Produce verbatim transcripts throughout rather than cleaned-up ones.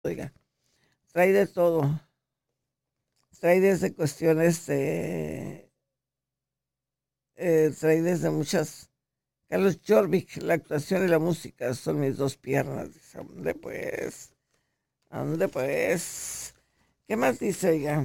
oiga, trae de todo, trae desde cuestiones, eh, eh, trae desde muchas. Carlos Jorvik, la actuación y la música son mis dos piernas. Dice, ¿dónde pues? ¿Dónde pues? ¿Qué más dice, oiga?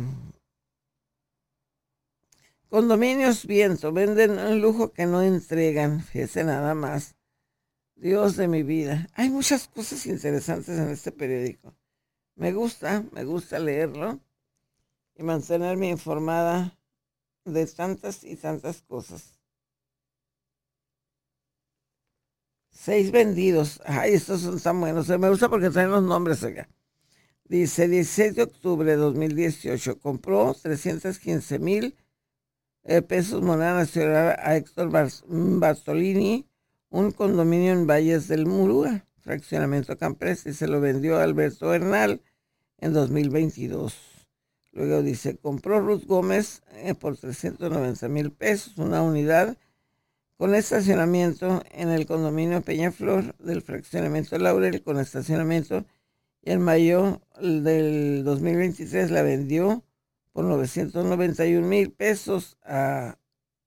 Condominios Viento, venden un lujo que no entregan. Fíjese nada más. Dios de mi vida. Hay muchas cosas interesantes en este periódico. Me gusta, me gusta leerlo y mantenerme informada de tantas y tantas cosas. Seis vendidos. Ay, estos son tan buenos. Me gusta porque traen los nombres acá. Dice, dieciséis de octubre de dos mil dieciocho, compró trescientos quince mil eh, pesos moneda nacional a Héctor Bartolini, un condominio en Valles del Murúa, fraccionamiento Camprés, y se lo vendió a Alberto Bernal en dos mil veintidós. Luego dice, compró Ruth Gómez eh, por trescientos noventa mil pesos, una unidad con estacionamiento en el condominio Peñaflor del fraccionamiento Laurel con estacionamiento, y en mayo del dos mil veintitrés la vendió por novecientos noventa y un mil pesos a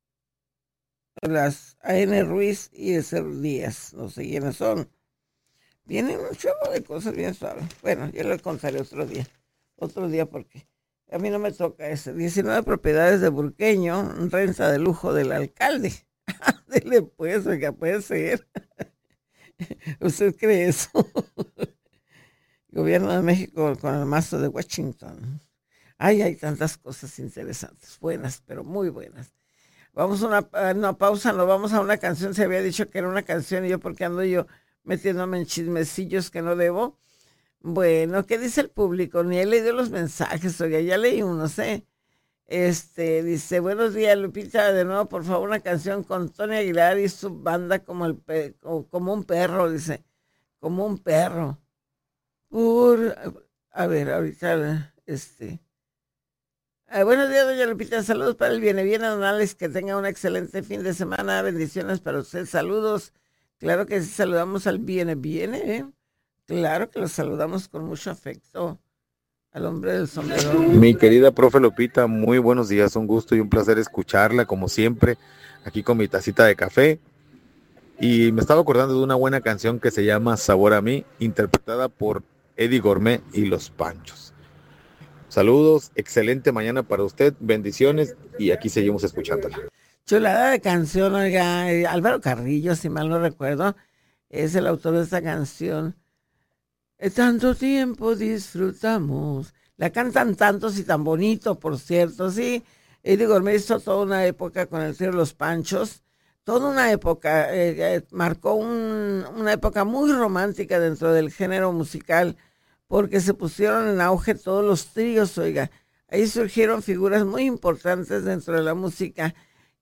las A N Ruiz y S. Díaz, no sé quiénes son. Vienen un chorro de cosas bien suaves. Bueno, yo lo contaré otro día, otro día porque a mí no me toca ese. diecinueve propiedades de Burqueño, renta de lujo del alcalde. Dile pues, oiga, puede ser. ¿Usted cree eso? Gobierno de México con el mazo de Washington. Ay, hay tantas cosas interesantes, buenas, pero muy buenas. Vamos a una, a una pausa, no vamos a una canción. Se había dicho que era una canción y yo, porque ando yo metiéndome en chismecillos que no debo. Bueno, ¿qué dice el público? Ni he leído los mensajes, oiga, ya leí uno, sé. Este, dice, buenos días, Lupita, de nuevo, por favor, una canción con Tony Aguilar y su banda como, el pe como un perro, dice, como un perro. Por, a ver, ahorita, este... Ah, buenos días, doña Lupita, saludos para el Viene Viene, don Alex, que tenga un excelente fin de semana, bendiciones para usted, saludos, claro que sí, saludamos al Viene Viene, ¿eh? Claro que lo saludamos con mucho afecto al hombre del sombrero. Mi querida profe Lupita, muy buenos días, un gusto y un placer escucharla, como siempre, aquí con mi tacita de café, y me estaba acordando de una buena canción que se llama Sabor a mí, interpretada por Eddie Gourmet y Los Panchos. Saludos, excelente mañana para usted, bendiciones, y aquí seguimos escuchándola. Chulada de canción, oiga, eh, Álvaro Carrillo, si mal no recuerdo, es el autor de esta canción. Eh, Tanto tiempo disfrutamos. La cantan tantos y tan bonito, por cierto, sí. Eddie Gourmet hizo toda una época con el trío Los Panchos, toda una época, eh, eh, marcó un, una época muy romántica dentro del género musical, porque se pusieron en auge todos los tríos, oiga. Ahí surgieron figuras muy importantes dentro de la música,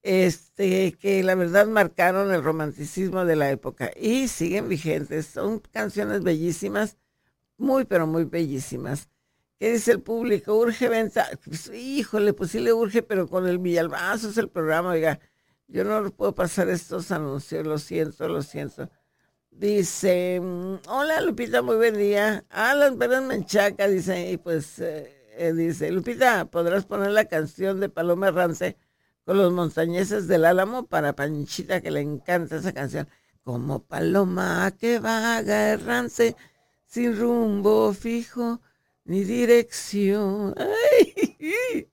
este, que la verdad marcaron el romanticismo de la época y siguen vigentes. Son canciones bellísimas, muy, pero muy bellísimas. ¿Qué dice el público? Urge venta. Pues, híjole, pues sí le urge, pero con el Villalbazo es el programa, oiga. Yo no puedo pasar estos anuncios, lo siento, lo siento. Dice, hola Lupita, muy buen día. Ah, las veras Menchaca, dice, y pues eh, eh, dice, Lupita, ¿podrás poner la canción de Paloma Errante con los montañeses del Álamo para Panchita, que le encanta esa canción? Como paloma que vaga errante, sin rumbo fijo ni dirección. Ay,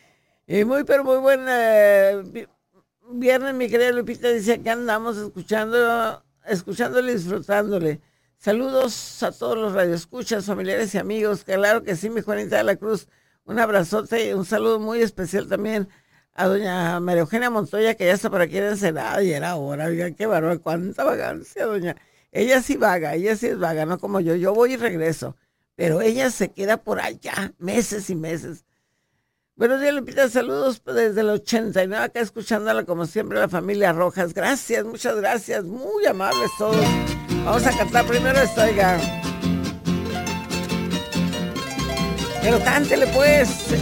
y muy, pero muy buena. Eh, viernes, mi querida Lupita, dice que andamos escuchando escuchándole y disfrutándole. Saludos a todos los radioescuchas, familiares y amigos. Claro que sí, mi Juanita de la Cruz. Un abrazote y un saludo muy especial también a doña María Eugenia Montoya, que ya está por aquí en Ensenada y era hora. Oigan, qué bárbaro, cuánta vagancia, doña. Ella sí vaga, ella sí es vaga, no como yo. Yo voy y regreso, pero ella se queda por allá meses y meses. Buenos días, Lupita, saludos desde el ochenta y nueve, acá escuchándola como siempre la familia Rojas. Gracias, muchas gracias, muy amables todos. Vamos a cantar primero esto, oiga. Pero cántele pues.